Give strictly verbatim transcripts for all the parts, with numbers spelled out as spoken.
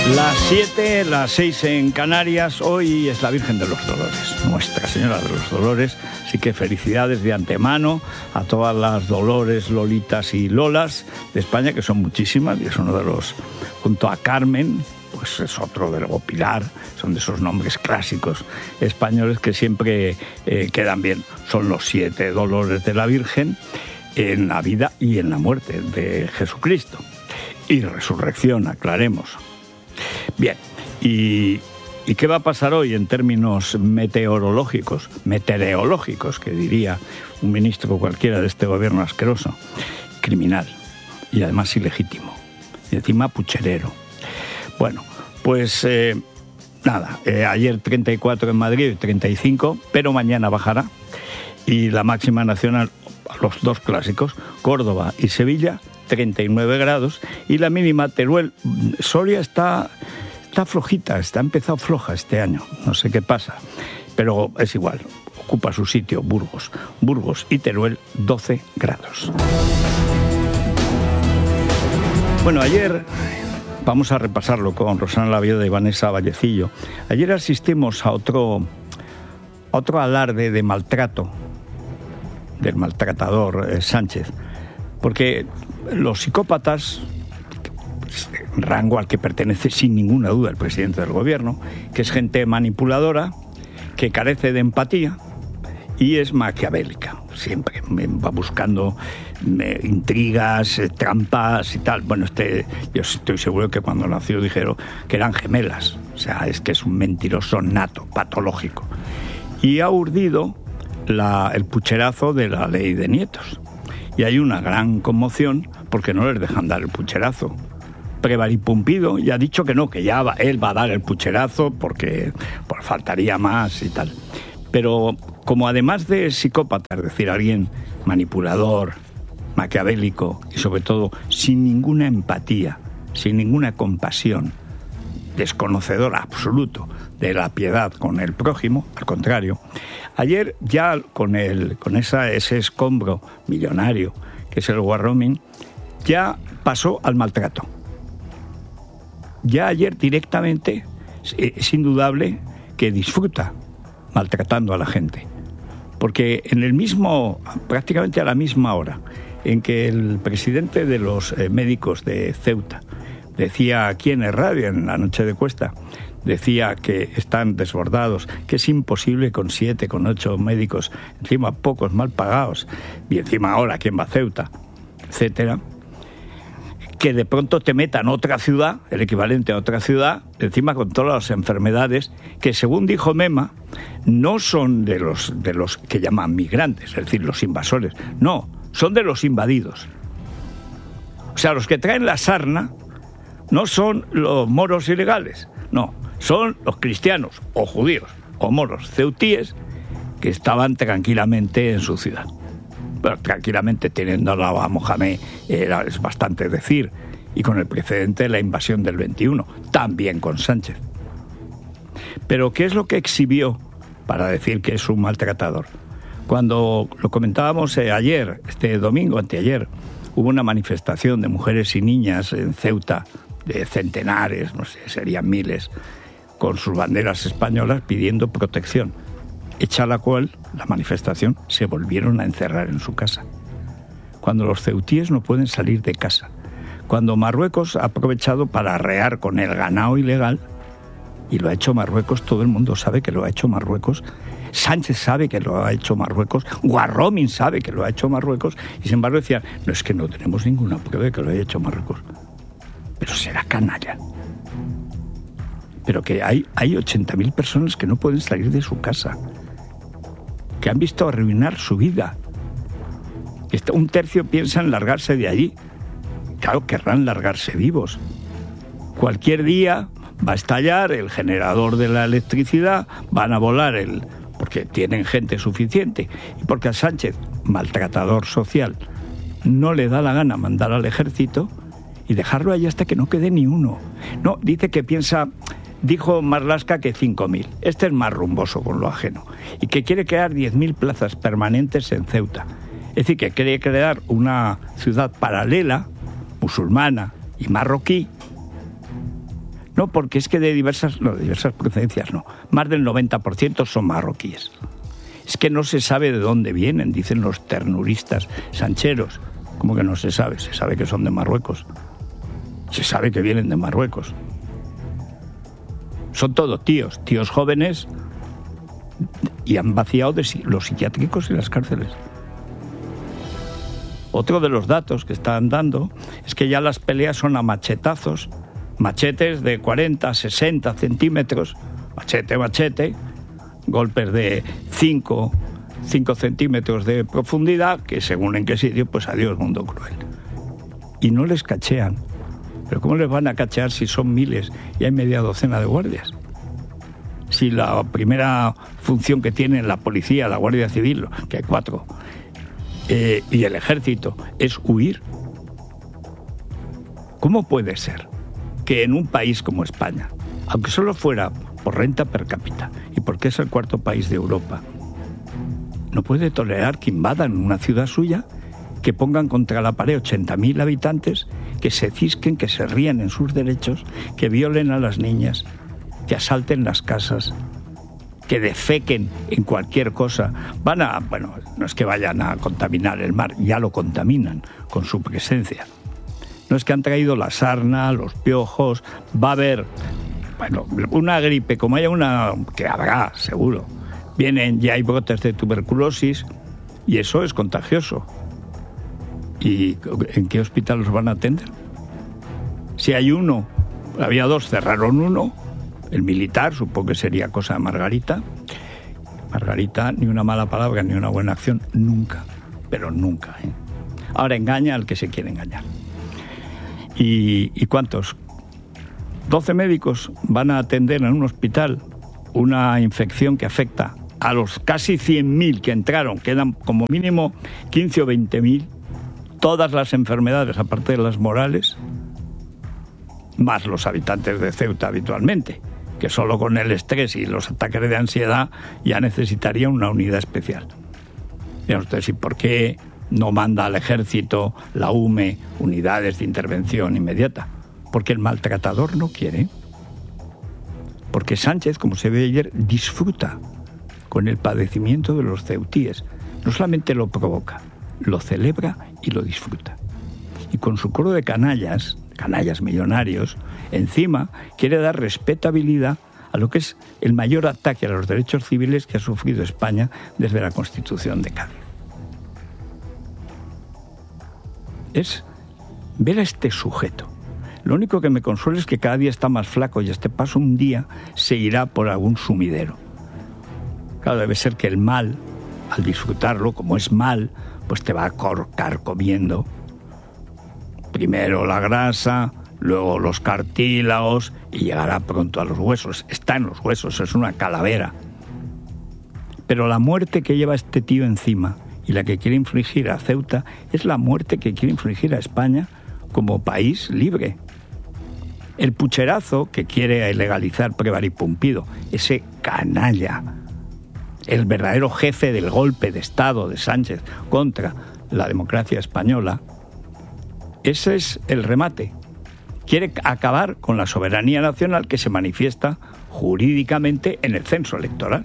Las siete, las seis en Canarias. Hoy es la Virgen de los Dolores, Nuestra Señora de los Dolores. Así que felicidades de antemano a todas las Dolores, Lolitas y Lolas de España, que son muchísimas, y es uno de los, junto a Carmen, pues es otro de luego Pilar, son de esos nombres clásicos españoles que siempre eh, quedan bien. Son los siete Dolores de la Virgen en la vida y en la muerte de Jesucristo. Y resurrección, aclaremos. Bien, ¿y, ¿y qué va a pasar hoy en términos meteorológicos? Meteorológicos, que diría un ministro cualquiera de este gobierno asqueroso. Criminal, y además ilegítimo, y encima pucherero. Bueno, pues eh, nada, eh, ayer treinta y cuatro en Madrid y treinta y cinco, pero mañana bajará. Y la máxima nacional, los dos clásicos, Córdoba y Sevilla, treinta y nueve grados, y la mínima Teruel. Soria está, está flojita, está empezado floja este año, no sé qué pasa, pero es igual, ocupa su sitio Burgos. Burgos y Teruel, doce grados. Bueno, ayer, vamos a repasarlo con Rosana Lavioda y Vanessa Vallecillo, ayer asistimos a otro, a otro alarde de maltrato del maltratador eh, Sánchez, porque los psicópatas, rango al que pertenece sin ninguna duda el presidente del gobierno, que es gente manipuladora, que carece de empatía y es maquiavélica. Siempre va buscando eh, intrigas, eh, trampas y tal. Bueno, este, yo estoy seguro que cuando nació dijeron que eran gemelas. O sea, es que es un mentiroso nato, patológico. Y ha urdido la, el pucherazo de la ley de nietos. Y hay una gran conmoción porque no les dejan dar el pucherazo. Prevaripumpido ya ha dicho que no, que ya va, él va a dar el pucherazo porque pues, faltaría más y tal. Pero como además de psicópata, es decir, alguien manipulador, maquiavélico y sobre todo sin ninguna empatía, sin ninguna compasión, desconocedor absoluto de la piedad con el prójimo, al contrario, ayer ya con, el, con esa, ese escombro millonario que es el warroming, ya pasó al maltrato. Ya ayer directamente es indudable que disfruta maltratando a la gente. Porque en el mismo, prácticamente a la misma hora en que el presidente de los eh, médicos de Ceuta decía aquí en el radio, en la noche de Cuesta, decía que están desbordados, que es imposible con siete, con ocho médicos, encima pocos mal pagados, y encima ahora quién va a Ceuta, etcétera, que de pronto te metan otra ciudad, el equivalente a otra ciudad, encima con todas las enfermedades, que según dijo Mema, no son de los, de los que llaman migrantes, es decir, los invasores, no, son de los invadidos. O sea, los que traen la sarna no son los moros ilegales, no, son los cristianos o judíos o moros ceutíes que estaban tranquilamente en su ciudad. Pero tranquilamente teniendo al lado a Mohamed era, es bastante decir, y con el precedente de la invasión del veintiuno, también con Sánchez. Pero ¿qué es lo que exhibió para decir que es un maltratador? Cuando lo comentábamos eh, ayer, este domingo, anteayer, hubo una manifestación de mujeres y niñas en Ceuta, de centenares, no sé, serían miles, con sus banderas españolas pidiendo protección. Hecha la cual, la manifestación, se volvieron a encerrar en su casa. Cuando los ceutíes no pueden salir de casa. Cuando Marruecos ha aprovechado para arrear con el ganado ilegal, y lo ha hecho Marruecos, todo el mundo sabe que lo ha hecho Marruecos, Sánchez sabe que lo ha hecho Marruecos, Warroming sabe que lo ha hecho Marruecos, y sin embargo decían, no, es que no tenemos ninguna prueba de que lo haya hecho Marruecos. Pero será canalla. Pero que hay, hay ochenta mil personas que no pueden salir de su casa, que han visto arruinar su vida. Un tercio piensa en largarse de allí. Claro, querrán largarse vivos. Cualquier día va a estallar el generador de la electricidad, van a volar el... porque tienen gente suficiente y porque a Sánchez, maltratador social, no le da la gana mandar al ejército y dejarlo ahí hasta que no quede ni uno. No, dice que piensa... Dijo Marlaska que cinco mil. Este es más rumboso con lo ajeno. Y que quiere crear diez mil plazas permanentes en Ceuta. Es decir, que quiere crear una ciudad paralela, musulmana y marroquí, No, porque es que de diversas, no, de diversas procedencias no. Más del noventa por ciento son marroquíes. Es que no se sabe de dónde vienen, dicen los ternuristas sancheros. ¿Cómo que no se sabe? Se sabe que son de Marruecos. Se sabe que vienen de Marruecos. Son todos tíos, tíos jóvenes, y han vaciado de los psiquiátricos y las cárceles. Otro de los datos que están dando es que ya las peleas son a machetazos, machetes de cuarenta, sesenta centímetros, machete, machete, golpes de cinco, cinco centímetros de profundidad, que según en qué sitio, pues adiós, mundo cruel. Y no les cachean. Pero ¿cómo les van a cachear si son miles y hay media docena de guardias? Si la primera función que tiene la policía, la Guardia Civil, que hay cuatro, eh, y el ejército, es huir. ¿Cómo puede ser que en un país como España, aunque solo fuera por renta per cápita y porque es el cuarto país de Europa, no puede tolerar que invadan una ciudad suya, que pongan contra la pared ochenta mil habitantes, que se cisquen, que se rían en sus derechos, que violen a las niñas, que asalten las casas, que defequen en cualquier cosa? Van a, bueno, no es que vayan a contaminar el mar, ya lo contaminan con su presencia. No es que han traído la sarna, los piojos, va a haber, bueno, una gripe, como haya una, que habrá, seguro. Vienen, ya hay brotes de tuberculosis y eso es contagioso. ¿Y en qué hospital los van a atender? Si hay uno, había dos, cerraron uno, el militar, supongo que sería cosa de Margarita. Margarita, ni una mala palabra, ni una buena acción, nunca, pero nunca, ¿eh? Ahora engaña al que se quiere engañar. ¿Y, y cuántos? doce médicos van a atender en un hospital una infección que afecta a los casi cien mil que entraron, quedan como mínimo quince o veinte mil, todas las enfermedades, aparte de las morales, más los habitantes de Ceuta habitualmente, que solo con el estrés y los ataques de ansiedad ya necesitaría una unidad especial. Vean ustedes, ¿y por qué no manda al ejército, la U M E, unidades de intervención inmediata? Porque el maltratador no quiere. Porque Sánchez, como se ve ayer, disfruta con el padecimiento de los ceutíes. No solamente lo provoca, lo celebra y lo disfruta. Y con su coro de canallas, canallas millonarios, encima quiere dar respetabilidad a lo que es el mayor ataque a los derechos civiles que ha sufrido España desde la Constitución de Cádiz. Es ver a este sujeto. Lo único que me consuela es que cada día está más flaco y a este paso un día se irá por algún sumidero. Claro, debe ser que el mal, al disfrutarlo, como es mal, pues te va a corcar comiendo. Primero la grasa, luego los cartílagos y llegará pronto a los huesos. Está en los huesos, es una calavera. Pero la muerte que lleva este tío encima y la que quiere infligir a Ceuta es la muerte que quiere infligir a España como país libre. El pucherazo que quiere legalizar Prévara y Pumpido, ese canalla, el verdadero jefe del golpe de Estado de Sánchez contra la democracia española, ese es el remate. Quiere acabar con la soberanía nacional que se manifiesta jurídicamente en el censo electoral.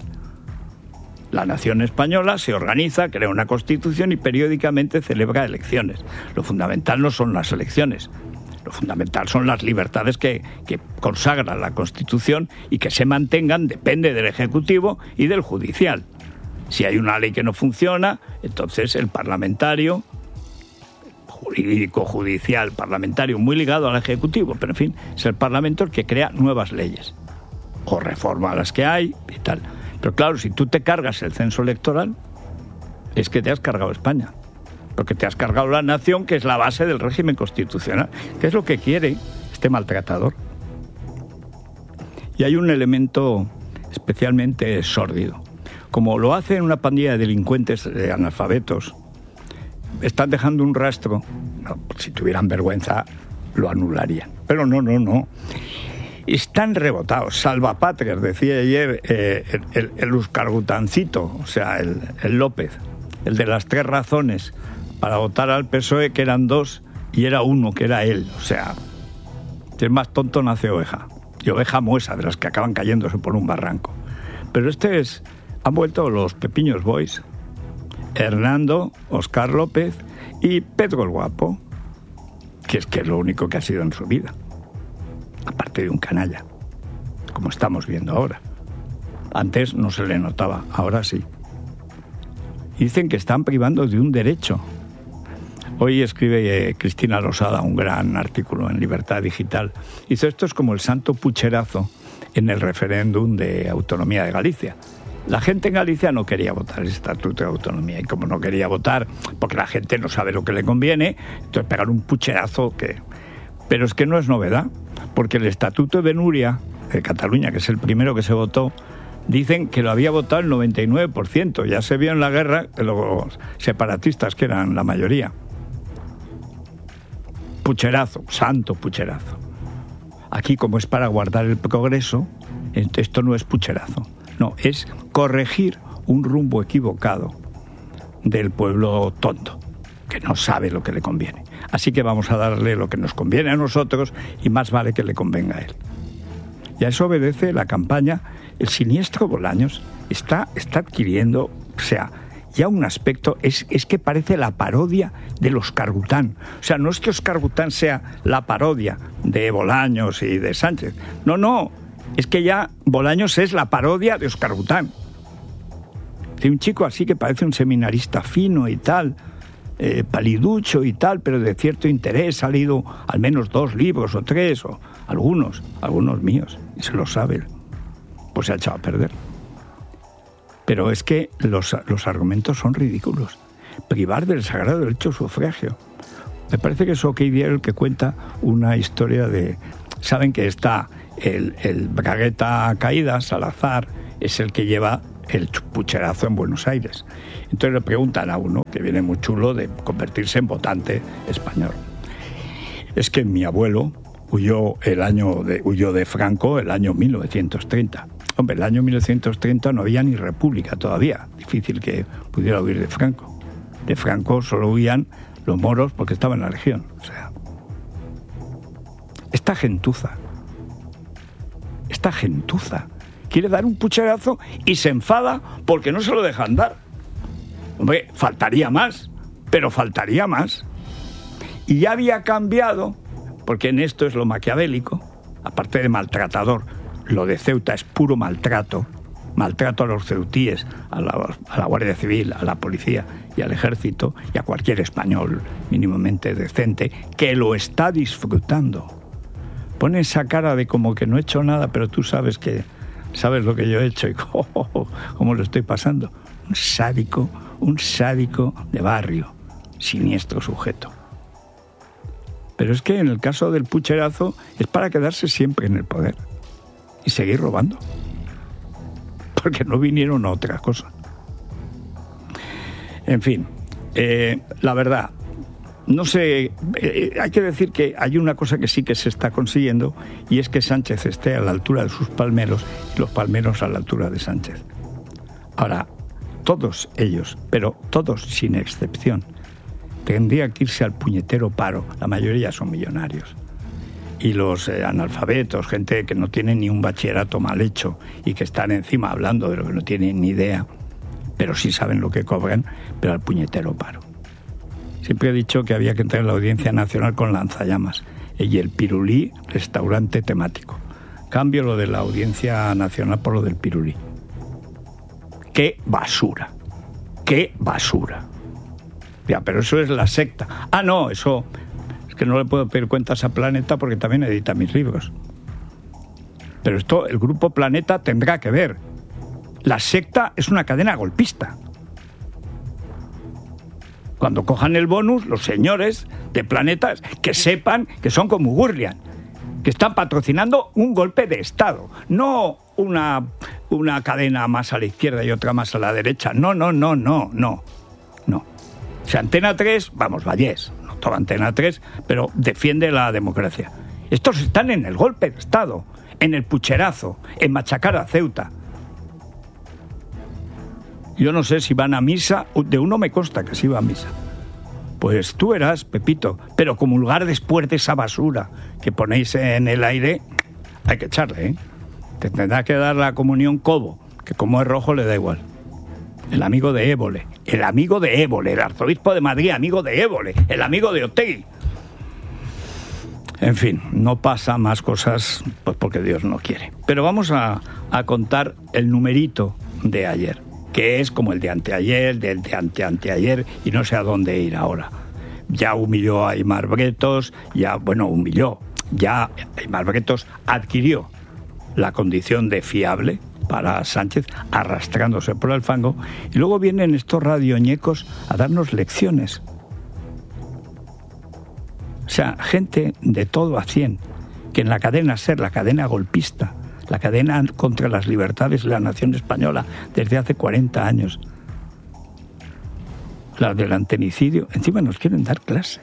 La nación española se organiza, crea una constitución y periódicamente celebra elecciones. Lo fundamental no son las elecciones, lo fundamental son las libertades que, que consagra la Constitución y que se mantengan, depende del Ejecutivo y del Judicial. Si hay una ley que no funciona, entonces el parlamentario, jurídico, judicial, parlamentario, muy ligado al Ejecutivo, pero en fin, es el Parlamento el que crea nuevas leyes o reforma las que hay y tal. Pero claro, si tú te cargas el censo electoral, es que te has cargado España. Porque te has cargado la nación, que es la base del régimen constitucional. ¿Qué es lo que quiere este maltratador? Y hay un elemento especialmente sórdido. Como lo hace una pandilla de delincuentes de analfabetos, están dejando un rastro. No, si tuvieran vergüenza, lo anularían. Pero no, no, no. Están rebotados, salvapatrias, decía ayer eh, el, el, el Euskalgutancito, o sea, el, el López, el de las tres razones para votar al P S O E, que eran dos, y era uno, que era él. O sea, si es más tonto nace oveja. y oveja muesa, de las que acaban cayéndose por un barranco. Pero este es, han vuelto los Pepiños Boys, Hernando, Óscar López y Pedro el Guapo, que es que es lo único que ha sido en su vida, aparte de un canalla, como estamos viendo ahora. Antes no se le notaba, ahora sí. Dicen que están privando de un derecho. Hoy escribe eh, Cristina Losada un gran artículo en Libertad Digital. Dice, esto es como el santo pucherazo en el referéndum de autonomía de Galicia. La gente en Galicia no quería votar el Estatuto de Autonomía, y como no quería votar, porque la gente no sabe lo que le conviene, entonces pegar un pucherazo que... Pero es que no es novedad, porque el Estatuto de Núria, de Cataluña, que es el primero que se votó, dicen que lo había votado el noventa y nueve por ciento. Ya se vio en la guerra que los separatistas, que eran la mayoría. Pucherazo, santo pucherazo. Aquí, como es para guardar el progreso, esto no es pucherazo. No, es corregir un rumbo equivocado del pueblo tonto, que no sabe lo que le conviene. Así que vamos a darle lo que nos conviene a nosotros y más vale que le convenga a él. Y a eso obedece la campaña. El siniestro Bolaños está, está adquiriendo, o sea, ya un aspecto, es, es que parece la parodia de los Óscar Gután. O sea, no es que Óscar Gután sea la parodia de Bolaños y de Sánchez. No, no, es que ya Bolaños es la parodia de Óscar Gután. De un chico así que parece un seminarista fino y tal, eh, paliducho y tal, pero de cierto interés, ha leído al menos dos libros o tres, o algunos, algunos míos, y se lo sabe. Pues se ha echado a perder. Pero es que los, los argumentos son ridículos. Privar del sagrado derecho al sufragio. Me parece que es OK Diario el que cuenta una historia de... Saben que está el, el Bragueta Caída, Salazar, es el que lleva el pucherazo en Buenos Aires. Entonces le preguntan a uno, que viene muy chulo, de convertirse en votante español. Es que mi abuelo huyó, el año de, huyó de Franco el año mil novecientos treinta. Hombre, el año mil novecientos treinta no había ni república todavía. Difícil que pudiera huir de Franco. De Franco solo huían los moros porque estaban en la región. O sea, esta gentuza, esta gentuza quiere dar un pucherazo y se enfada porque no se lo dejan dar. Hombre, faltaría más, pero faltaría más. Y ya había cambiado, porque en esto es lo maquiavélico, aparte de maltratador. Lo de Ceuta es puro maltrato, maltrato a los ceutíes, a la, a la Guardia Civil, a la policía y al ejército y a cualquier español mínimamente decente que lo está disfrutando. Pone esa cara de como que no he hecho nada, pero tú sabes que sabes lo que yo he hecho y cómo, cómo lo estoy pasando. Un sádico, un sádico de barrio, siniestro sujeto. Pero es que en el caso del pucherazo es para quedarse siempre en el poder y seguir robando, porque no vinieron a otra cosa. En fin, eh, la verdad, no sé, eh, hay que decir que hay una cosa que sí que se está consiguiendo, y es que Sánchez esté a la altura de sus palmeros y los palmeros a la altura de Sánchez. Ahora, todos ellos, pero todos sin excepción, tendrían que irse al puñetero paro. La mayoría son millonarios. Y los eh, analfabetos, gente que no tiene ni un bachillerato mal hecho y que están encima hablando de lo que no tienen ni idea, pero sí saben lo que cobran, pero al puñetero paro. Siempre he dicho que había que entrar en la Audiencia Nacional con lanzallamas y el pirulí, restaurante temático. Cambio lo de la Audiencia Nacional por lo del pirulí. ¡Qué basura! ¡Qué basura! Ya, pero eso es la secta. Ah, no, eso... Es que no le puedo pedir cuentas a Planeta porque también edita mis libros. Pero esto, el grupo Planeta tendrá que ver. La secta es una cadena golpista. Cuando cojan el bonus, los señores de Planeta, que sepan que son como Gurlian, que están patrocinando un golpe de Estado, no una, una cadena más a la izquierda y otra más a la derecha. No, no, no, no, no, no. O sea, Antena tres, vamos, Vallés, no toda Antena tres, pero defiende la democracia. Estos están en el golpe de Estado, en el pucherazo, en machacar a Ceuta. Yo no sé si van a misa, de uno me consta que sí va a misa. Pues tú verás, Pepito, pero comulgar después de esa basura que ponéis en el aire, hay que echarle, ¿eh? Te tendrá que dar la comunión Cobo, que como es rojo le da igual. El amigo de Évole, el amigo de Évole, el arzobispo de Madrid, amigo de Évole, el amigo de Otegi. En fin, no pasa más cosas pues porque Dios no quiere. Pero vamos a, a contar el numerito de ayer, que es como el de anteayer, del de anteanteayer, y no sé a dónde ir ahora. Ya humilló a Aimar Bretos, ya, bueno, humilló, ya Aimar Bretos adquirió la condición de fiable para Sánchez, arrastrándose por el fango, y luego vienen estos radioñecos a darnos lecciones. O sea, gente de todo a cien, que en la cadena SER, la cadena golpista, la cadena contra las libertades de la nación española desde hace cuarenta años, la del antenicidio, encima nos quieren dar clase.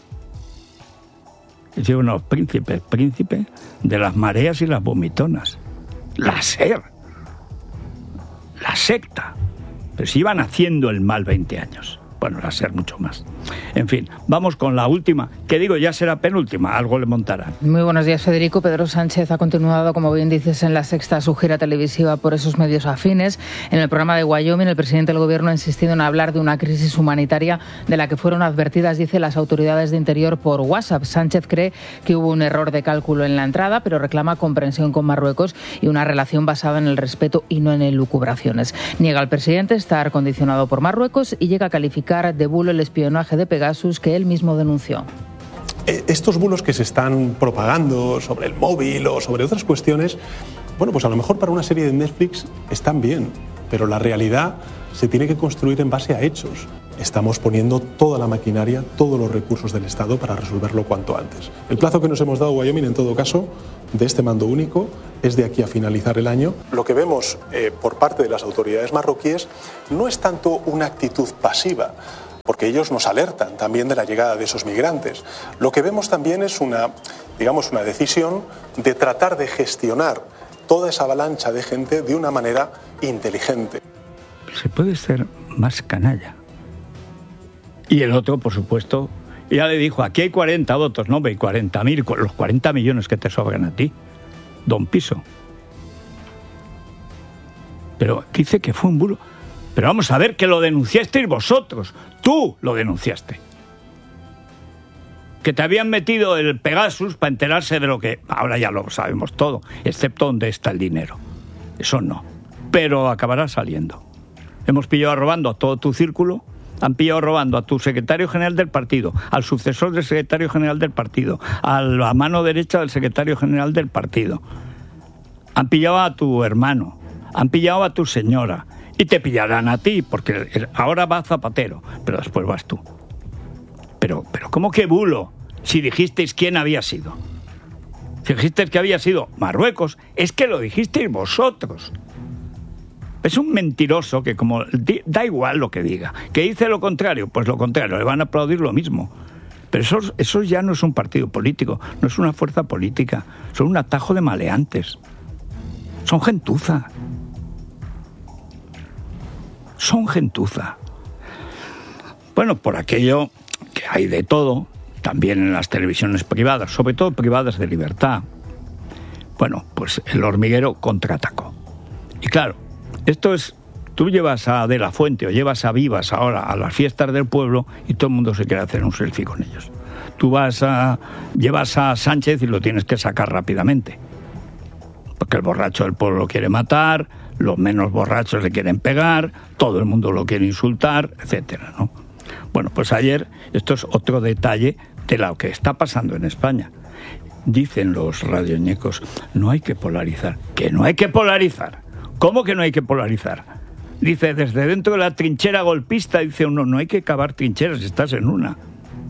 Dicen unos príncipes, príncipe de las mareas y las vomitonas. La SER, la secta. Pero si iban haciendo el mal veinte años. Bueno, la SER mucho más. En fin, vamos con la última, que digo ya será penúltima, algo le montarán. Muy buenos días, Federico. Pedro Sánchez ha continuado, como bien dices, en La Sexta su gira televisiva por esos medios afines. En el programa de Wyoming, el presidente del Gobierno ha insistido en hablar de una crisis humanitaria de la que fueron advertidas, dice, las autoridades de Interior por WhatsApp. Sánchez cree que hubo un error de cálculo en la entrada, pero reclama comprensión con Marruecos y una relación basada en el respeto y no en elucubraciones. Niega al presidente estar condicionado por Marruecos y llega a calificar de bulo el espionaje de Pegasus que él mismo denunció. Estos bulos que se están propagando sobre el móvil o sobre otras cuestiones, bueno, pues a lo mejor para una serie de Netflix están bien, pero la realidad se tiene que construir en base a hechos. Estamos poniendo toda la maquinaria, todos los recursos del Estado para resolverlo cuanto antes. El plazo que nos hemos dado, Wyoming, en todo caso, de este mando único, es de aquí a finalizar el año. Lo que vemos eh, por parte de las autoridades marroquíes no es tanto una actitud pasiva, porque ellos nos alertan también de la llegada de esos migrantes. Lo que vemos también es una, digamos, una decisión de tratar de gestionar toda esa avalancha de gente de una manera inteligente. Se puede ser más canalla. Y el otro, por supuesto, ya le dijo, aquí hay cuarenta votos, no, ve, cuarenta mil, los cuarenta millones que te sobran a ti, don Piso. Pero dice que fue un bulo. Pero vamos a ver, que lo denunciasteis vosotros. Tú lo denunciaste. Que te habían metido el Pegasus para enterarse de lo que... Ahora ya lo sabemos todo, excepto dónde está el dinero. Eso no. Pero acabará saliendo. Hemos pillado robando a todo tu círculo. Han pillado robando a tu secretario general del partido, al sucesor del secretario general del partido, a la mano derecha del secretario general del partido. Han pillado a tu hermano, han pillado a tu señora y te pillarán a ti, porque ahora va Zapatero, pero después vas tú. Pero, pero ¿cómo que bulo? Si dijisteis quién había sido. Si dijisteis que había sido Marruecos, es que lo dijisteis vosotros. Es un mentiroso que como da igual lo que diga, que dice lo contrario, pues lo contrario, le van a aplaudir lo mismo. Pero eso, eso ya no es un partido político, no es una fuerza política, son un atajo de maleantes, son gentuza, son gentuza. Bueno, por aquello que hay de todo, también en las televisiones privadas, sobre todo privadas de libertad, bueno, pues el hormiguero contraatacó. Y claro, esto es, tú llevas a De la Fuente o llevas a Vivas ahora a las fiestas del pueblo y todo el mundo se quiere hacer un selfie con ellos. Tú vas a, llevas a Sánchez y lo tienes que sacar rápidamente. Porque el borracho del pueblo lo quiere matar, los menos borrachos le quieren pegar, todo el mundo lo quiere insultar, etcétera, ¿no? Bueno, pues ayer, esto es otro detalle de lo que está pasando en España. Dicen los radioñecos, no hay que polarizar. ¿Que no hay que polarizar? ¿Cómo que no hay que polarizar? Dice, desde dentro de la trinchera golpista, dice uno, no hay que cavar trincheras, estás en una.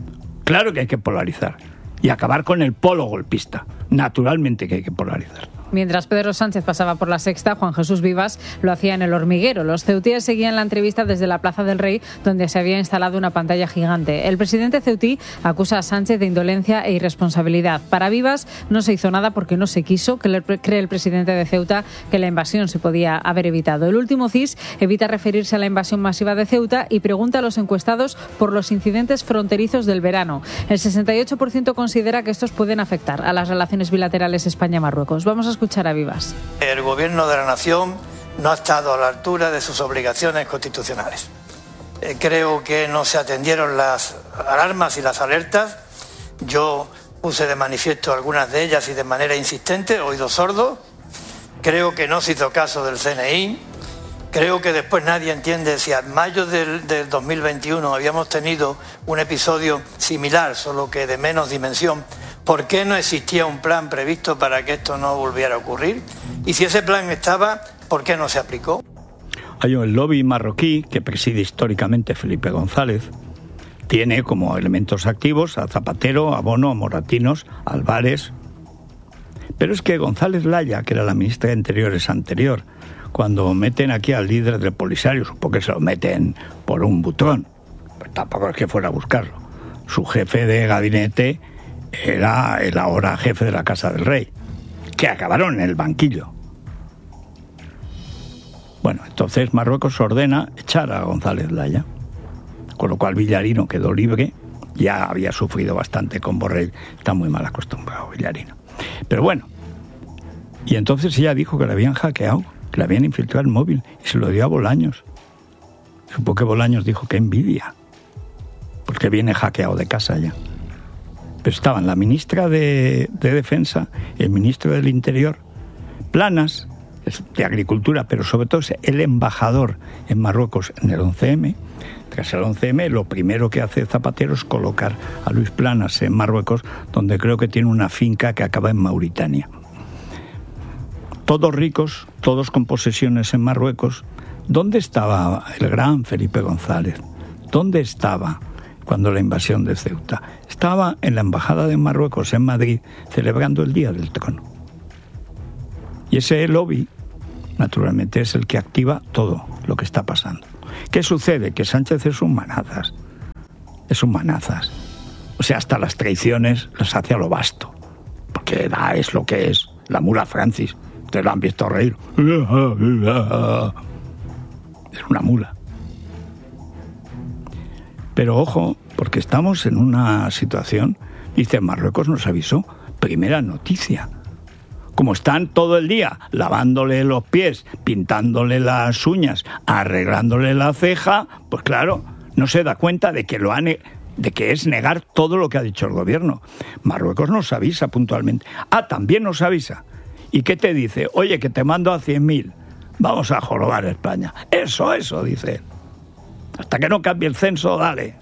Claro que hay que polarizar. Y acabar con el polo golpista. Naturalmente que hay que polarizar. Mientras Pedro Sánchez pasaba por La Sexta, Juan Jesús Vivas lo hacía en El Hormiguero. Los ceutíes seguían la entrevista desde la Plaza del Rey, donde se había instalado una pantalla gigante. El presidente ceutí acusa a Sánchez de indolencia e irresponsabilidad. Para Vivas no se hizo nada porque no se quiso. Cree el presidente de Ceuta que la invasión se podía haber evitado. El último C I S evita referirse a la invasión masiva de Ceuta y pregunta a los encuestados por los incidentes fronterizos del verano. El sesenta y ocho por ciento considera que estos pueden afectar a las relaciones bilaterales España-Marruecos. Vamos a escuchar a Vivas. El gobierno de la nación no ha estado a la altura de sus obligaciones constitucionales. Eh, creo que no se atendieron las alarmas y las alertas. Yo puse de manifiesto algunas de ellas y de manera insistente, oídos sordos. Creo que no se hizo caso del C N I. Creo que después nadie entiende si en mayo del, del dos mil veintiuno habíamos tenido un episodio similar, solo que de menos dimensión. ¿Por qué no existía un plan previsto para que esto no volviera a ocurrir? Y si ese plan estaba, ¿por qué no se aplicó? Hay el lobby marroquí, que preside históricamente Felipe González, tiene como elementos activos a Zapatero, a Bono, a Moratinos, a Álvarez. Pero es que González Laya, que era la ministra de Interiores anterior, cuando meten aquí al líder del Polisario, supongo que se lo meten por un butrón, pero tampoco es que fuera a buscarlo. Su jefe de gabinete era el ahora jefe de la Casa del Rey, que acabaron en el banquillo. Bueno, entonces Marruecos ordena echar a González Laya, con lo cual Villarino quedó libre. Ya había sufrido bastante con Borrell, está muy mal acostumbrado Villarino. Pero bueno, y entonces ella dijo que le habían hackeado, que le habían infiltrado el móvil, y se lo dio a Bolaños. Supongo que Bolaños dijo que envidia, porque viene hackeado de casa ya. Pero estaban la ministra de, de Defensa, el ministro del Interior, Planas, de Agricultura, pero sobre todo el embajador en Marruecos en el once eme. Tras el once eme, lo primero que hace Zapatero es colocar a Luis Planas en Marruecos, donde creo que tiene una finca que acaba en Mauritania. Todos ricos, todos con posesiones en Marruecos. ¿Dónde estaba el gran Felipe González? ¿Dónde estaba cuando la invasión de Ceuta? Estaba en la embajada de Marruecos en Madrid celebrando el Día del Trono. Y ese lobby, naturalmente, es el que activa todo lo que está pasando. ¿Qué sucede? Que Sánchez es un manazas. Es un manazas. O sea, hasta las traiciones las hace a lo basto. Porque da, es lo que es. La mula Francis. Ustedes la han visto reír. Es una mula. Pero ojo, porque estamos en una situación, dice, Marruecos nos avisó, primera noticia. Como están todo el día lavándole los pies, pintándole las uñas, arreglándole la ceja, pues claro, no se da cuenta de que lo han, de que es negar todo lo que ha dicho el gobierno. Marruecos nos avisa puntualmente. Ah, también nos avisa. ¿Y qué te dice? Oye, que te mando a cien mil. Vamos a jorobar España. Eso, eso, dice. Hasta que no cambie el censo, dale.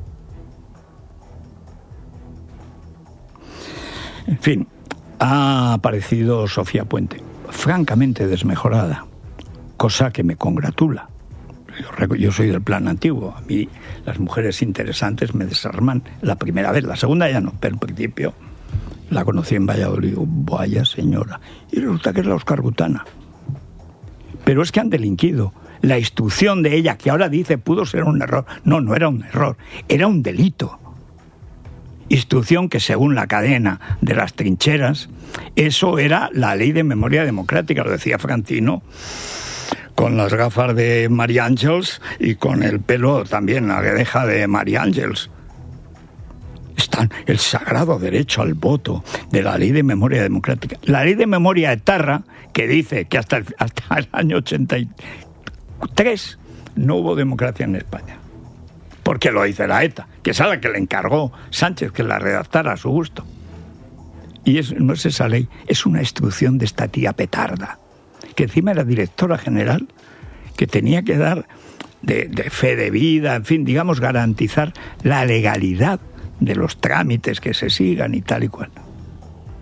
En fin. Ha aparecido Sofía Puente, francamente desmejorada, cosa que me congratula. Yo, yo soy del plan antiguo, a mí las mujeres interesantes me desarman la primera vez, la segunda ya no, pero al principio la conocí en Valladolid, vaya señora, y resulta que es la Óscar Butana. Pero es que han delinquido. La instrucción de ella, que ahora dice pudo ser un error, no, no era un error, era un delito. Instrucción que, según la cadena de las trincheras, eso era la ley de memoria democrática, lo decía Francino, con las gafas de María Ángeles y con el pelo también, la guedeja de María Ángeles. Está el sagrado derecho al voto de la ley de memoria democrática. La ley de memoria etarra, que dice que hasta el, hasta el año ochenta y tres no hubo democracia en España. Porque lo dice la ETA, que es a la que le encargó Sánchez que la redactara a su gusto. Y es, no es esa ley, es una instrucción de esta tía petarda, que encima era directora general, que tenía que dar de, de fe de vida, en fin, digamos, garantizar la legalidad de los trámites que se sigan y tal y cual.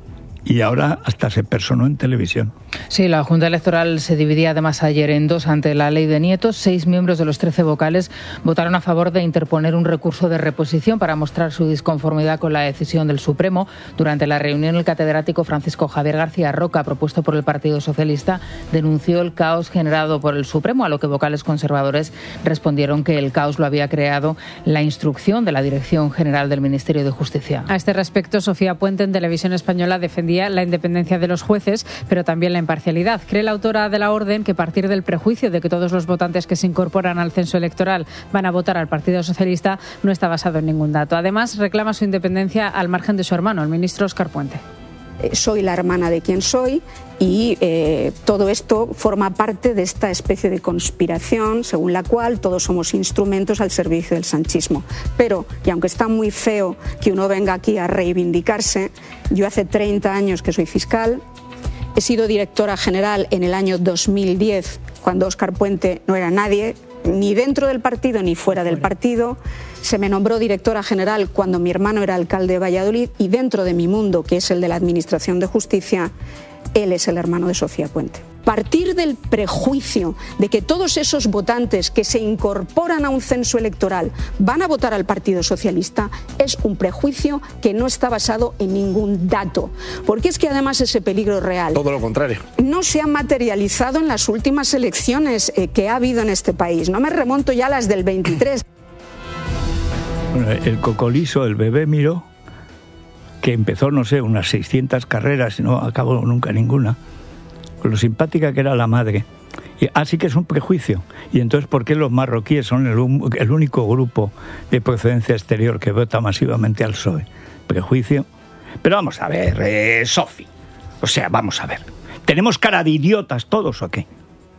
y ahora hasta se personó en televisión. Sí, la Junta Electoral se dividía además ayer en dos ante la ley de nietos. Seis miembros de los trece vocales votaron a favor de interponer un recurso de reposición para mostrar su disconformidad con la decisión del Supremo. Durante la reunión, el catedrático Francisco Javier García Roca, propuesto por el Partido Socialista, denunció el caos generado por el Supremo, a lo que vocales conservadores respondieron que el caos lo había creado la instrucción de la Dirección General del Ministerio de Justicia. A este respecto, Sofía Puente en Televisión Española defendía la independencia de los jueces, pero también la imparcialidad. Cree la autora de la orden que partir del prejuicio de que todos los votantes que se incorporan al censo electoral van a votar al Partido Socialista no está basado en ningún dato. Además, reclama su independencia al margen de su hermano, el ministro Óscar Puente. Soy la hermana de quien soy y eh, todo esto forma parte de esta especie de conspiración según la cual todos somos instrumentos al servicio del sanchismo. Pero, y aunque está muy feo que uno venga aquí a reivindicarse, yo hace treinta años que soy fiscal, he sido directora general en el año dos mil diez, cuando Óscar Puente no era nadie, ni dentro del partido ni fuera del partido. Se me nombró directora general cuando mi hermano era alcalde de Valladolid y dentro de mi mundo, que es el de la Administración de Justicia, él es el hermano de Sofía Puente. Partir del prejuicio de que todos esos votantes que se incorporan a un censo electoral van a votar al Partido Socialista es un prejuicio que no está basado en ningún dato. Porque es que además ese peligro es real. Todo lo contrario. No se ha materializado en las últimas elecciones eh, que ha habido en este país. No me remonto ya a las del veintitrés. Bueno, el cocolizo, el bebé Miró, que empezó, no sé, unas seiscientas carreras y no acabó nunca ninguna, con lo simpática que era la madre. Y así que es un prejuicio. Y entonces, ¿por qué los marroquíes son el, el único grupo de procedencia exterior que vota masivamente al P S O E? Prejuicio. Pero vamos a ver, eh, Sofi. O sea, vamos a ver. ¿Tenemos cara de idiotas todos o qué?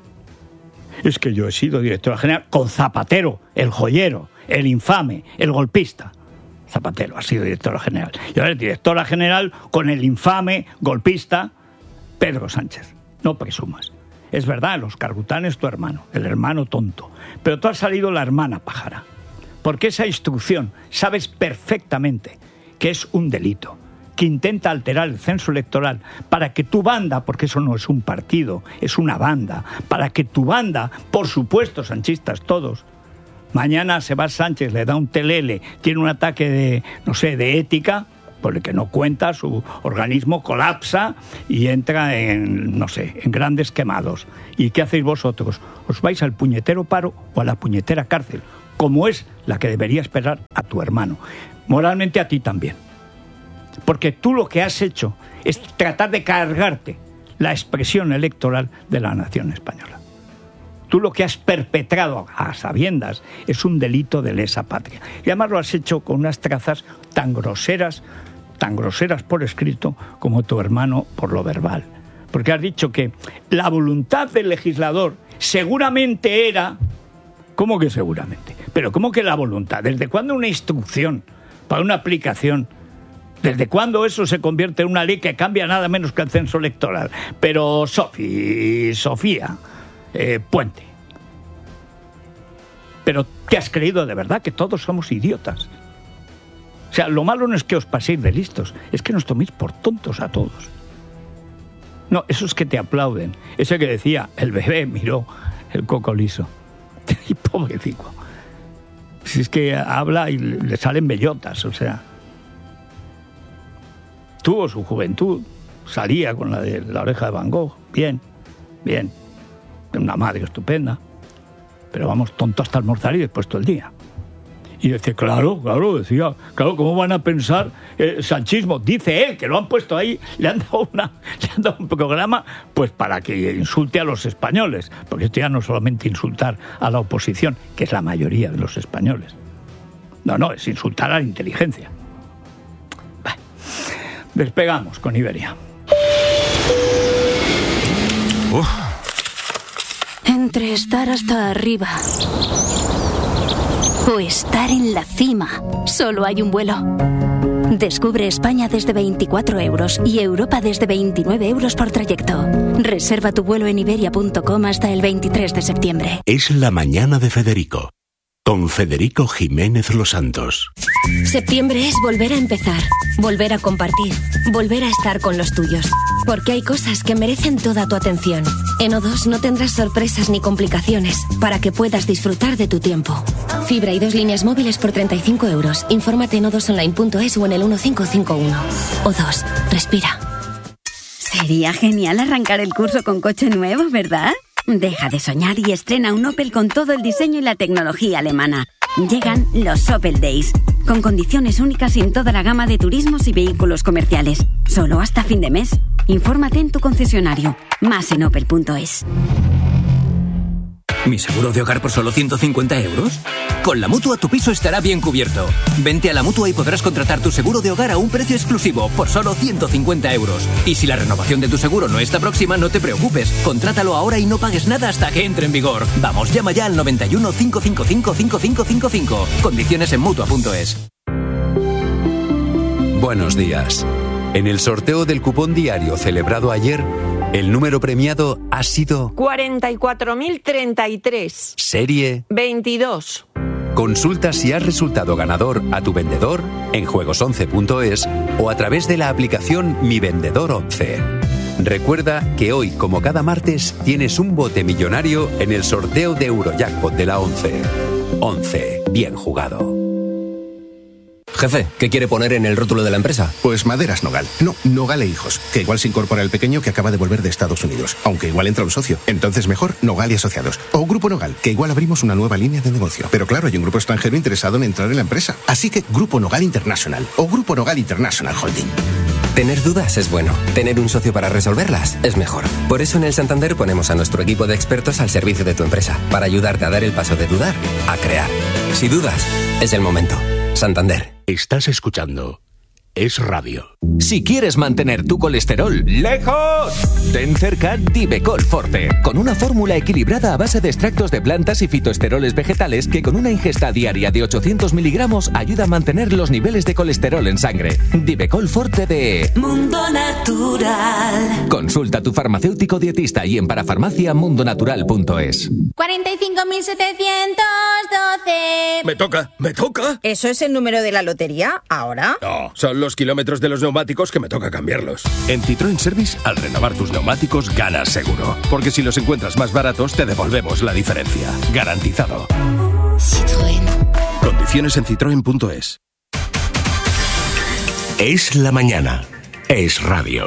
Es que yo he sido directora general con Zapatero, el joyero, el infame, el golpista. Zapatero ha sido directora general. Y ahora es directora general con el infame golpista Pedro Sánchez. No presumas. Es verdad, el Óscar Bután es tu hermano, el hermano tonto. Pero tú has salido la hermana pájara. Porque esa instrucción sabes perfectamente que es un delito, que intenta alterar el censo electoral para que tu banda, porque eso no es un partido, es una banda, para que tu banda, por supuesto, sanchistas todos, mañana Sebas Sánchez le da un telele, tiene un ataque de, no sé, de ética, por el que no cuenta, su organismo colapsa y entra en, no sé, en grandes quemados. ¿Y qué hacéis vosotros? ¿Os vais al puñetero paro o a la puñetera cárcel? Como es la que debería esperar a tu hermano. Moralmente a ti también. Porque tú lo que has hecho es tratar de cargarte la expresión electoral de la nación española. Tú lo que has perpetrado a sabiendas es un delito de lesa patria. Y además lo has hecho con unas trazas tan groseras, tan groseras por escrito como tu hermano por lo verbal. Porque has dicho que la voluntad del legislador seguramente era... ¿Cómo que seguramente? Pero ¿cómo que la voluntad? ¿Desde cuándo una instrucción para una aplicación? ¿Desde cuándo eso se convierte en una ley que cambia nada menos que el censo electoral? Pero Sofi, Sofía... Eh, Puente. Pero ¿te has creído de verdad que todos somos idiotas? O sea, lo malo no es que os paséis de listos, es que nos toméis por tontos a todos. No, esos que te aplauden. Ese que decía, el bebé miró el coco liso. Y pobrecito. Si es que habla y le salen bellotas, o sea. Tuvo su juventud, salía con la de la oreja de Van Gogh, bien, bien. Una madre estupenda, pero vamos, tonto hasta almorzar y después todo el día. Y dice, claro, claro, decía, claro, ¿cómo van a pensar eh, sanchismo? Dice él, que lo han puesto ahí, le han dado una, le han dado un programa, pues para que insulte a los españoles, porque esto ya no solamente insultar a la oposición, que es la mayoría de los españoles. No, no, es insultar a la inteligencia. Bah. Despegamos con Iberia. Uf. Entre estar hasta arriba o estar en la cima, solo hay un vuelo. Descubre España desde veinticuatro euros y Europa desde veintinueve euros por trayecto. Reserva tu vuelo en iberia punto com hasta el veintitrés de septiembre. Es la mañana de Federico, con Federico Jiménez Los Santos. Septiembre es volver a empezar, volver a compartir, volver a estar con los tuyos. Porque hay cosas que merecen toda tu atención. En O dos no tendrás sorpresas ni complicaciones para que puedas disfrutar de tu tiempo. Fibra y dos líneas móviles por treinta y cinco euros. Infórmate en o dos online punto es o en el uno cinco cinco uno. O dos, respira. Sería genial arrancar el curso con coche nuevo, ¿verdad? Deja de soñar y estrena un Opel con todo el diseño y la tecnología alemana. Llegan los Opel Days, con condiciones únicas en toda la gama de turismos y vehículos comerciales. Solo hasta fin de mes. Infórmate en tu concesionario. Más en opel punto es. ¿Mi seguro de hogar por solo ciento cincuenta euros? Con la Mutua tu piso estará bien cubierto. Vente a la Mutua y podrás contratar tu seguro de hogar a un precio exclusivo por solo ciento cincuenta euros. Y si la renovación de tu seguro no está próxima, no te preocupes. Contrátalo ahora y no pagues nada hasta que entre en vigor. Vamos, llama ya al noventa y uno, cinco cinco cinco, cinco cinco cinco cinco. Condiciones en Mutua punto es. Buenos días. En el sorteo del cupón diario celebrado ayer, el número premiado ha sido cuarenta y cuatro mil treinta y tres. Serie veintidós. Consulta si has resultado ganador a tu vendedor en juegos once punto es o a través de la aplicación Mi Vendedor once. Recuerda que hoy, como cada martes, tienes un bote millonario en el sorteo de Eurojackpot de la once. once. Bien jugado. Jefe, ¿qué quiere poner en el rótulo de la empresa? Pues Maderas Nogal. No, Nogal e Hijos. Que igual se incorpora el pequeño que acaba de volver de Estados Unidos. Aunque igual entra un socio. Entonces mejor Nogal y Asociados. O Grupo Nogal, que igual abrimos una nueva línea de negocio. Pero claro, hay un grupo extranjero interesado en entrar en la empresa. Así que Grupo Nogal International. O Grupo Nogal International Holding. Tener dudas es bueno. Tener un socio para resolverlas es mejor. Por eso en el Santander ponemos a nuestro equipo de expertos al servicio de tu empresa. Para ayudarte a dar el paso de dudar a crear. Si dudas, es el momento. Santander. Estás escuchando Es Radio. Si quieres mantener tu colesterol lejos, ten cerca Divecol Forte, con una fórmula equilibrada a base de extractos de plantas y fitoesteroles vegetales que con una ingesta diaria de ochocientos miligramos ayuda a mantener los niveles de colesterol en sangre. Divecol Forte de Mundo Natural. Consulta a tu farmacéutico dietista y en parafarmacia mundonatural punto es. cuarenta y cinco mil setecientos doce. Me toca, me toca. ¿Eso es el número de la lotería ahora? No, son los kilómetros de los neumáticos que me toca cambiarlos. En Citroën Service, al renovar tus neumáticos, ganas seguro. Porque si los encuentras más baratos, te devolvemos la diferencia. Garantizado. Citroën. Condiciones en citroen punto es. Es la mañana. Es Radio.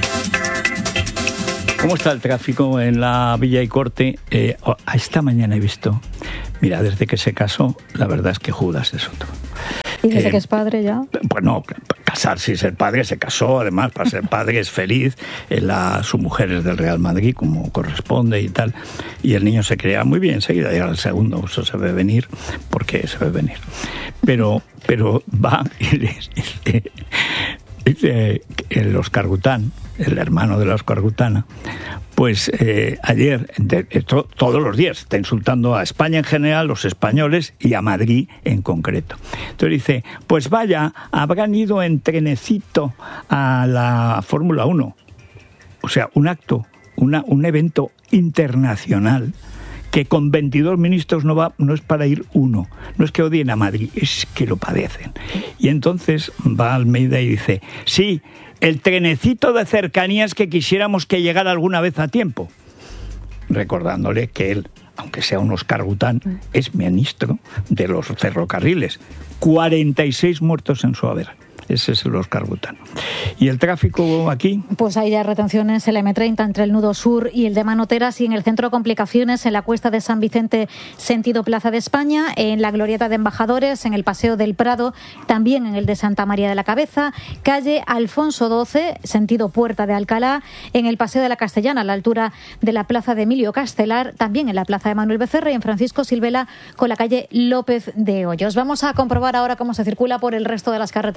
¿Cómo está el tráfico en la Villa y Corte? Eh, a esta mañana he visto... Mira, desde que se casó, la verdad es que Judas es otro. ¿Y desde Eh, que es padre ya? Bueno, casarse y ser padre, se casó, además, para ser padre es feliz, eh, la, su mujer es del Real Madrid, como corresponde y tal, y el niño se crea muy bien, enseguida llega el segundo, eso se ve venir, porque se ve venir. Pero, pero va y les dice, dice el Óscar Gután, el hermano de la Óscar Gutana, pues eh, ayer, de, de, to, todos los días, está insultando a España en general, los españoles, y a Madrid en concreto. Entonces dice, pues vaya, habrán ido en trenecito a la Fórmula uno. O sea, un acto, una, un evento internacional que con veintidós ministros no va, no es para ir uno. No es que odien a Madrid, es que lo padecen. Y entonces va Almeida y dice, sí, el trenecito de cercanías que quisiéramos que llegara alguna vez a tiempo. Recordándole que él, aunque sea un Óscar Gután, es ministro de los ferrocarriles. cuarenta y seis muertos en su haber. Ese es el Óscar Gután. ¿Y el tráfico aquí? Pues hay ya retenciones en la eme treinta entre el nudo sur y el de Manoteras, y en el centro complicaciones en la cuesta de San Vicente sentido Plaza de España, en la glorieta de Embajadores, en el Paseo del Prado, también en el de Santa María de la Cabeza, calle Alfonso doce sentido Puerta de Alcalá, en el Paseo de la Castellana a la altura de la Plaza de Emilio Castelar, también en la Plaza de Manuel Becerra y en Francisco Silvela con la calle López de Hoyos. Vamos a comprobar ahora cómo se circula por el resto de las carreteras españolas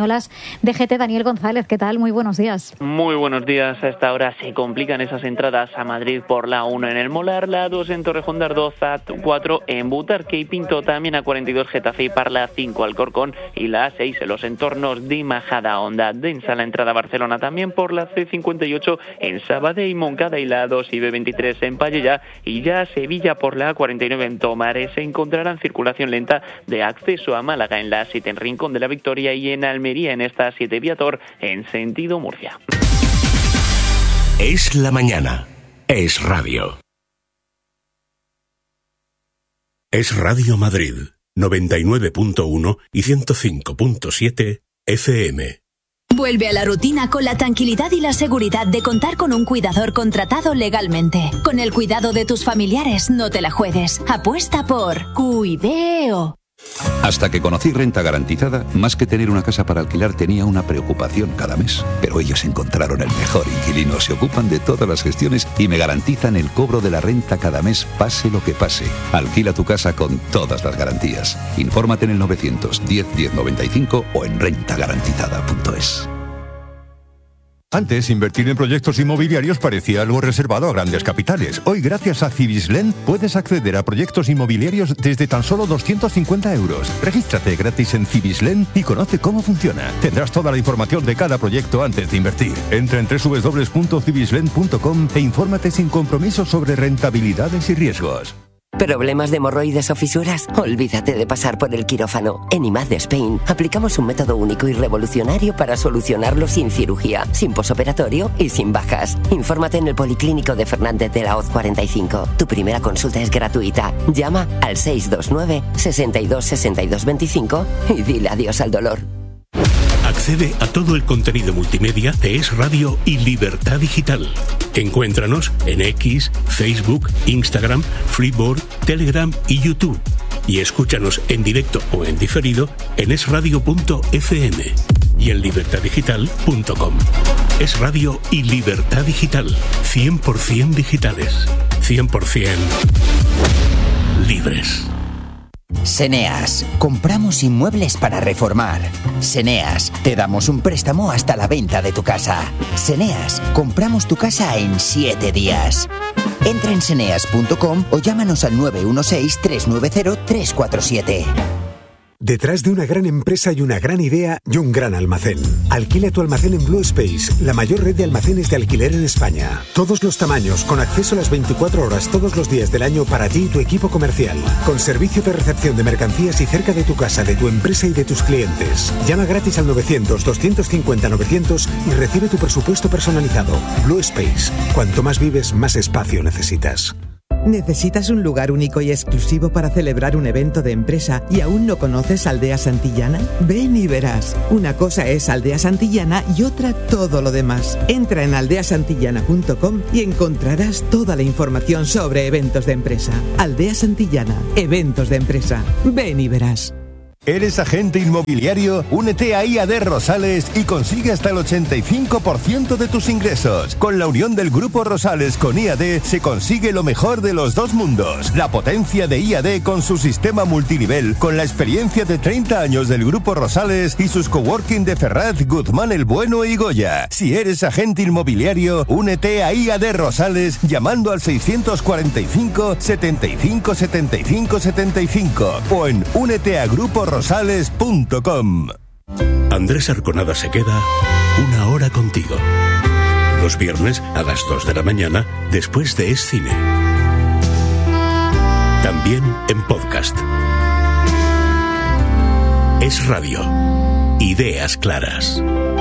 españolas de G T. Daniel González, ¿qué tal? Muy buenos días. Muy buenos días. A esta hora se complican esas entradas a Madrid por la uno en el Molar, la dos en Torrejón de Ardoz, a cuatro en Butarque y Pinto, también a cuarenta y dos Getafe y Parla, cinco Alcorcón y la A seis en los entornos de Majada Honda. Densa la entrada a Barcelona también por la C cincuenta y ocho en Sabadell y Moncada y la A dos y B veintitrés en Pallejà, y ya a Sevilla por la A cuarenta y nueve en Tomares se encontrarán circulación lenta de acceso a Málaga en la A siete en Rincón de la Victoria y en Almería en esta A siete Viator en sentido Murcia. Es la mañana. Es radio. Es Radio Madrid, noventa y nueve punto uno y ciento cinco punto siete F M. Vuelve a la rutina con la tranquilidad y la seguridad de contar con un cuidador contratado legalmente. Con el cuidado de tus familiares, no te la juegues. Apuesta por Cuideo. Hasta que conocí Renta Garantizada, más que tener una casa para alquilar tenía una preocupación cada mes. Pero ellos encontraron el mejor inquilino, se ocupan de todas las gestiones y me garantizan el cobro de la renta cada mes, pase lo que pase. Alquila tu casa con todas las garantías. Infórmate en el novecientos diez diez noventa y cinco o en renta garantizada punto es. Antes, invertir en proyectos inmobiliarios parecía algo reservado a grandes capitales. Hoy, gracias a Cibislen, puedes acceder a proyectos inmobiliarios desde tan solo doscientos cincuenta euros. Regístrate gratis en Cibislen y conoce cómo funciona. Tendrás toda la información de cada proyecto antes de invertir. Entra en doble u doble u doble u punto cibislen punto com e infórmate sin compromiso sobre rentabilidades y riesgos. ¿Problemas de hemorroides o fisuras? Olvídate de pasar por el quirófano. En I M A D Spain aplicamos un método único y revolucionario para solucionarlo sin cirugía, sin posoperatorio y sin bajas. Infórmate en el Policlínico de Fernández de la Hoz cuarenta y cinco. Tu primera consulta es gratuita. Llama al seis dos nueve, sesenta y dos, sesenta y dos veinticinco y dile adiós al dolor. Accede a todo el contenido multimedia de Es Radio y Libertad Digital. Encuéntranos en X, Facebook, Instagram, Freeboard, Telegram y YouTube. Y escúchanos en directo o en diferido en es radio punto efe eme y en libertad digital punto com. Es Radio y Libertad Digital. cien por ciento digitales. cien por ciento libres. Seneas, compramos inmuebles para reformar. Seneas, te damos un préstamo hasta la venta de tu casa. Seneas, compramos tu casa en siete días. Entra en seneas punto com o llámanos al nueve uno seis, tres nueve cero, tres cuatro siete. Detrás de una gran empresa hay una gran idea y un gran almacén. Alquila tu almacén en Blue Space, la mayor red de almacenes de alquiler en España. Todos los tamaños, con acceso a las veinticuatro horas todos los días del año para ti y tu equipo comercial. Con servicio de recepción de mercancías y cerca de tu casa, de tu empresa y de tus clientes. Llama gratis al novecientos, doscientos cincuenta, novecientos y recibe tu presupuesto personalizado. Blue Space. Cuanto más vives, más espacio necesitas. ¿Necesitas un lugar único y exclusivo para celebrar un evento de empresa y aún no conoces Aldea Santillana? Ven y verás. Una cosa es Aldea Santillana y otra todo lo demás. Entra en aldea santillana punto com y encontrarás toda la información sobre eventos de empresa. Aldea Santillana, eventos de empresa. Ven y verás. ¿Eres agente inmobiliario? Únete a I A D Rosales y consigue hasta el ochenta y cinco por ciento de tus ingresos. Con la unión del Grupo Rosales con I A D se consigue lo mejor de los dos mundos. La potencia de I A D con su sistema multinivel, con la experiencia de treinta años del Grupo Rosales y sus coworking de Ferraz, Guzmán el Bueno y Goya. Si eres agente inmobiliario, únete a I A D Rosales llamando al seiscientos cuarenta y cinco, setenta y cinco, setenta y cinco, setenta y cinco o en únete a Grupo Rosales punto com. Andrés Arconada se queda una hora contigo. Los viernes a las dos de la mañana después de Es Cine. También en podcast. Es Radio. Ideas claras.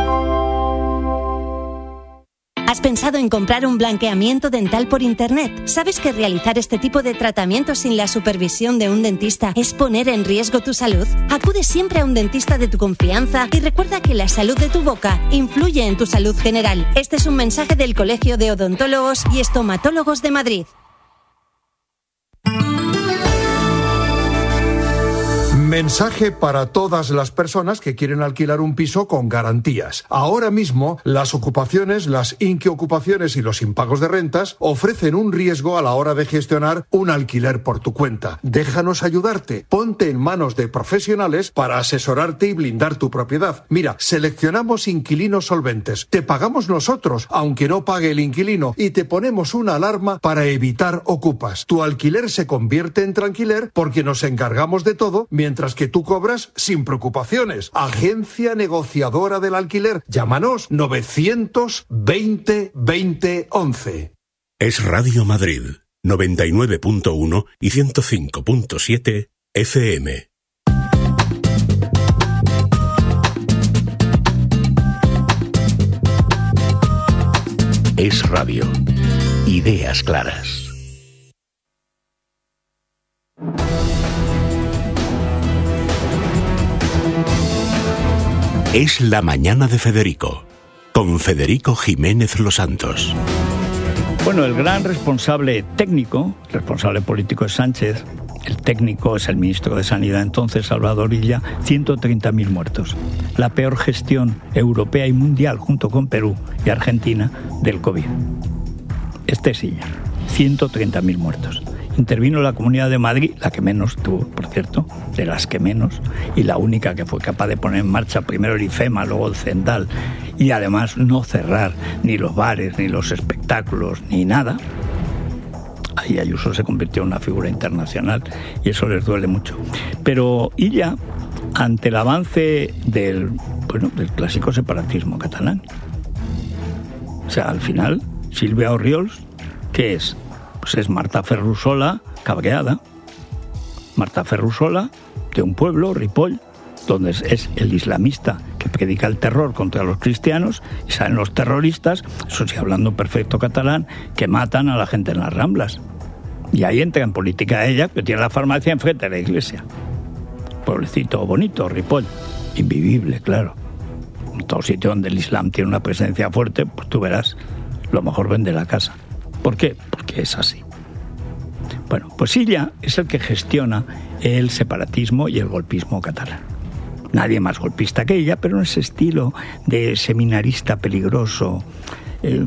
¿Has pensado en comprar un blanqueamiento dental por internet? ¿Sabes que realizar este tipo de tratamientos sin la supervisión de un dentista es poner en riesgo tu salud? Acude siempre a un dentista de tu confianza y recuerda que la salud de tu boca influye en tu salud general. Este es un mensaje del Colegio de Odontólogos y Estomatólogos de Madrid. Mensaje para todas las personas que quieren alquilar un piso con garantías. Ahora mismo, las ocupaciones, las inquiocupaciones y los impagos de rentas ofrecen un riesgo a la hora de gestionar un alquiler por tu cuenta. Déjanos ayudarte. Ponte en manos de profesionales para asesorarte y blindar tu propiedad. Mira, seleccionamos inquilinos solventes. Te pagamos nosotros, aunque no pague el inquilino, y te ponemos una alarma para evitar ocupas. Tu alquiler se convierte en tranquiler porque nos encargamos de todo, mientras que tú cobras sin preocupaciones. Agencia negociadora del alquiler. Llámanos novecientos veinte veinte once. Es Radio Madrid, noventa y nueve punto uno y ciento cinco punto siete F M. Es Radio. Ideas claras. Es la mañana de Federico, con Federico Jiménez Los Santos. Bueno, el gran responsable técnico, responsable político es Sánchez, el técnico es el ministro de Sanidad entonces, Salvador Illa, ciento treinta mil muertos. La peor gestión europea y mundial, junto con Perú y Argentina, del COVID. Este es Illa, ciento treinta mil muertos. Intervino la Comunidad de Madrid, la que menos tuvo, por cierto, de las que menos, y la única que fue capaz de poner en marcha primero el IFEMA, luego el CENDAL, y además no cerrar ni los bares, ni los espectáculos, ni nada. Ahí Ayuso se convirtió en una figura internacional y eso les duele mucho. Pero Illa, ante el avance del, bueno, del clásico separatismo catalán, o sea, al final, Sílvia Orriols, ¿qué es? Pues es Marta Ferrusola cabreada. Marta Ferrusola, de un pueblo, Ripoll, donde es el islamista que predica el terror contra los cristianos, y salen los terroristas, eso sí, hablando perfecto catalán, que matan a la gente en las Ramblas. Y ahí entra en política ella, que tiene la farmacia enfrente de la iglesia. Pueblecito bonito, Ripoll. Invivible, claro. En todo sitio donde el Islam tiene una presencia fuerte, pues tú verás, lo mejor vende la casa. ¿Por qué? Porque es así. Bueno, pues Illa es el que gestiona el separatismo y el golpismo catalán. Nadie más golpista que ella, pero en ese estilo de seminarista peligroso. Eh,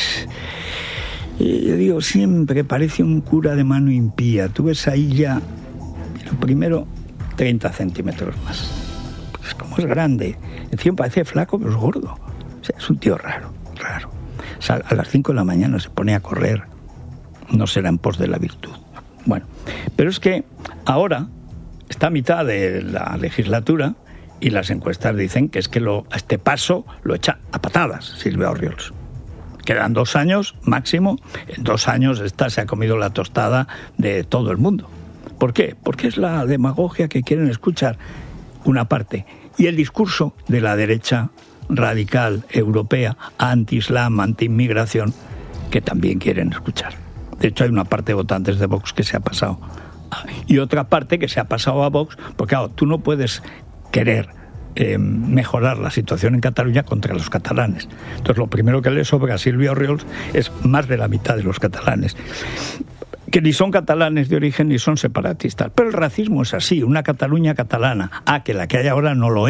yo digo, siempre parece un cura de mano impía. Tú ves a Illa, lo primero, treinta centímetros más. Es como es grande. Encima parece flaco, pero es gordo. O sea, es un tío raro, raro. O sea, a las cinco de la mañana se pone a correr. No será en pos de la virtud. Bueno, pero es que ahora está a mitad de la legislatura y las encuestas dicen que es que lo, a este paso lo echa a patadas Sílvia Orriols. Quedan dos años máximo. En dos años esta se ha comido la tostada de todo el mundo. ¿Por qué? Porque es la demagogia que quieren escuchar una parte y el discurso de la derecha radical europea, anti-islam, anti-inmigración, que también quieren escuchar. De hecho, hay una parte de votantes de Vox que se ha pasado. Y otra parte que se ha pasado a Vox, porque claro, tú no puedes querer eh, mejorar la situación en Cataluña contra los catalanes. Entonces, lo primero que le sobra a Sílvia Orriols es más de la mitad de los catalanes, que ni son catalanes de origen ni son separatistas. Pero el racismo es así, una Cataluña catalana. Ah, que la que hay ahora no lo es.